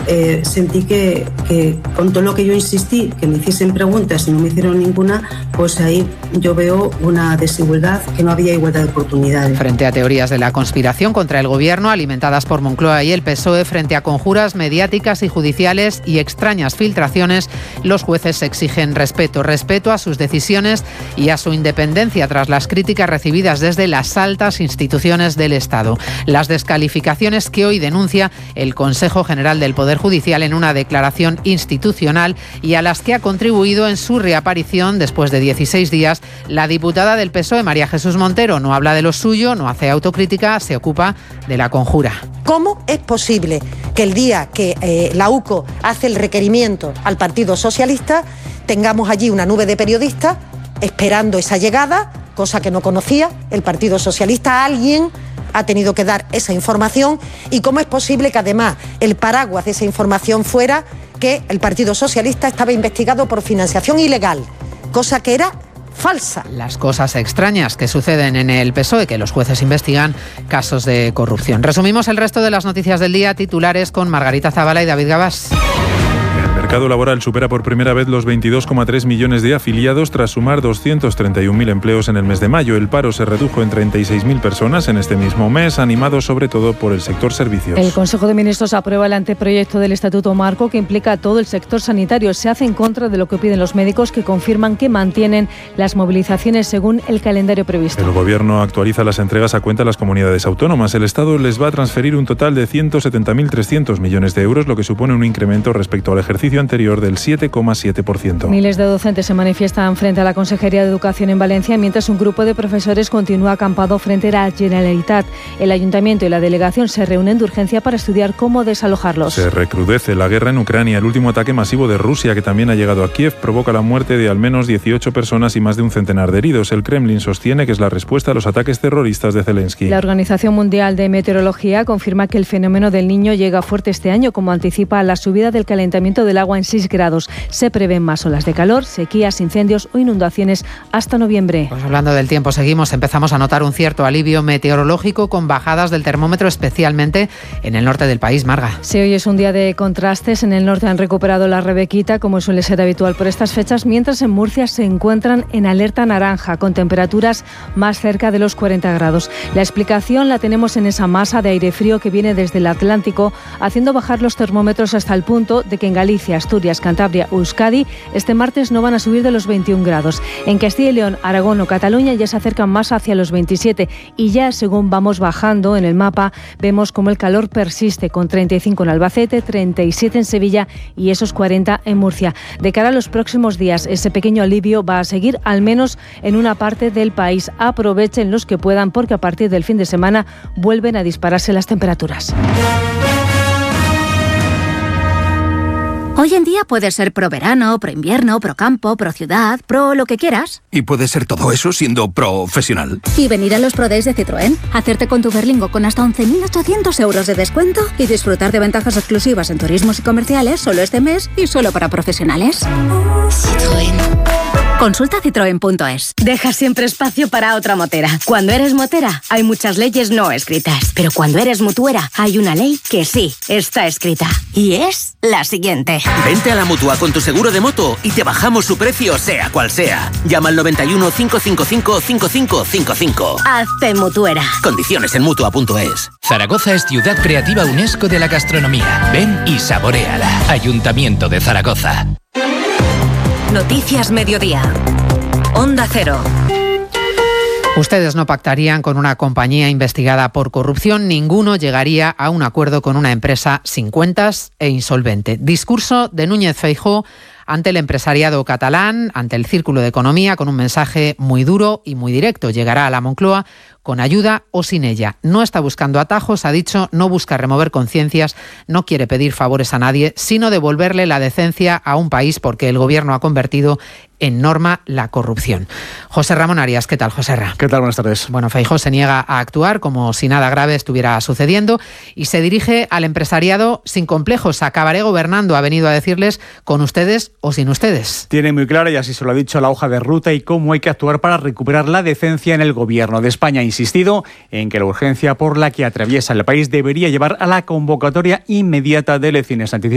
sentí que con todo lo que yo insistí, que me hiciesen preguntas y no me hicieron ninguna, pues ahí yo veo una desigualdad, que no había igualdad de oportunidades. Frente a teorías de la conspiración contra el gobierno alimentadas por Moncloa y el PSOE, frente a conjuras mediáticas y judiciales y extrañas filtraciones, los jueces exigen respeto a sus decisiones y a su independencia tras las críticas recibidas desde las altas instituciones del Estado. Las descalificaciones que hoy denuncia el Consejo General del Poder Judicial en una declaración institucional y a las que ha contribuido en su reaparición después de 16 días la diputada del PSOE, María Jesús Montero. No habla de lo suyo, no hace autocrítica, se ocupa de la conjura. ¿Cómo es posible que el día que la UCO hace el requerimiento al Partido Socialista tengamos allí una nube de periodistas esperando esa llegada, cosa que no conocía el Partido Socialista? Alguien ha tenido que dar esa información. ¿Y cómo es posible que además el paraguas de esa información fuera que el Partido Socialista estaba investigado por financiación ilegal, cosa que era falsa? Las cosas extrañas que suceden en el PSOE, que los jueces investigan casos de corrupción. Resumimos el resto de las noticias del día, titulares con Margarita Zavala y David Gabás. El mercado laboral supera por primera vez los 22,3 millones de afiliados tras sumar 231.000 empleos en el mes de mayo. El paro se redujo en 36.000 personas en este mismo mes, animado sobre todo por el sector servicios. El Consejo de Ministros aprueba el anteproyecto del Estatuto Marco que implica a todo el sector sanitario. Se hace en contra de lo que piden los médicos, que confirman que mantienen las movilizaciones según el calendario previsto. El Gobierno actualiza las entregas a cuenta de las comunidades autónomas. El Estado les va a transferir un total de 170.300 millones de euros, lo que supone un incremento respecto al ejercicio anterior del 7,7%. Miles de docentes se manifiestan frente a la Consejería de Educación en Valencia, mientras un grupo de profesores continúa acampado frente a la Generalitat. El Ayuntamiento y la Delegación se reúnen de urgencia para estudiar cómo desalojarlos. Se recrudece la guerra en Ucrania. El último ataque masivo de Rusia, que también ha llegado a Kiev, provoca la muerte de al menos 18 personas y más de un centenar de heridos. El Kremlin sostiene que es la respuesta a los ataques terroristas de Zelensky. La Organización Mundial de Meteorología confirma que el fenómeno del Niño llega fuerte este año, como anticipa la subida del calentamiento del agua en 6 grados. Se prevén más olas de calor, sequías, incendios o inundaciones hasta noviembre. Pues hablando del tiempo, empezamos a notar un cierto alivio meteorológico con bajadas del termómetro, especialmente en el norte del país, Marga. Sí, hoy es un día de contrastes. En el norte han recuperado la rebequita, como suele ser habitual por estas fechas, mientras en Murcia se encuentran en alerta naranja, con temperaturas más cerca de los 40 grados. La explicación la tenemos en esa masa de aire frío que viene desde el Atlántico, haciendo bajar los termómetros hasta el punto de que en Galicia, Asturias, Cantabria o Euskadi este martes no van a subir de los 21 grados. En Castilla y León, Aragón o Cataluña ya se acercan más hacia los 27 y ya según vamos bajando en el mapa vemos como el calor persiste, con 35 en Albacete, 37 en Sevilla y esos 40 en Murcia. De cara a los próximos días, ese pequeño alivio va a seguir al menos en una parte del país. Aprovechen los que puedan, porque a partir del fin de semana vuelven a dispararse las temperaturas. Hoy en día puedes ser pro verano, pro invierno, pro campo, pro ciudad, pro lo que quieras. Y puedes ser todo eso siendo profesional. Y venir a los Pro Days de Citroën, hacerte con tu Berlingo con hasta 11.800 euros de descuento y disfrutar de ventajas exclusivas en turismos y comerciales solo este mes y solo para profesionales. Citroën. Consulta citroen.es. Deja siempre espacio para otra motera. Cuando eres motera, hay muchas leyes no escritas. Pero cuando eres mutuera, hay una ley que sí está escrita. Y es la siguiente. Vente a la Mutua con tu seguro de moto y te bajamos su precio, sea cual sea. Llama al 91 555 5555. Hazte mutuera. Condiciones en Mutua.es. Zaragoza es ciudad creativa UNESCO de la gastronomía. Ven y saboréala. Ayuntamiento de Zaragoza. Noticias Mediodía. Onda Cero. Ustedes no pactarían con una compañía investigada por corrupción. Ninguno llegaría a un acuerdo con una empresa sin cuentas e insolvente. Discurso de Núñez Feijóo ante el empresariado catalán, ante el Círculo de Economía, con un mensaje muy duro y muy directo. Llegará a la Moncloa con ayuda o sin ella. No está buscando atajos, ha dicho, no busca remover conciencias, no quiere pedir favores a nadie, sino devolverle la decencia a un país, porque el Gobierno ha convertido en norma la corrupción. José Ramón Arias, ¿qué tal, José Ra? ¿Qué tal? Buenas tardes. Bueno, Feijóo se niega a actuar como si nada grave estuviera sucediendo y se dirige al empresariado sin complejos. Acabaré gobernando, ha venido a decirles, con ustedes o sin ustedes. Tiene muy clara, y así se lo ha dicho, la hoja de ruta y cómo hay que actuar para recuperar la decencia en el Gobierno de España. Ha insistido en que la urgencia por la que atraviesa el país debería llevar a la convocatoria inmediata de elecciones anticipadas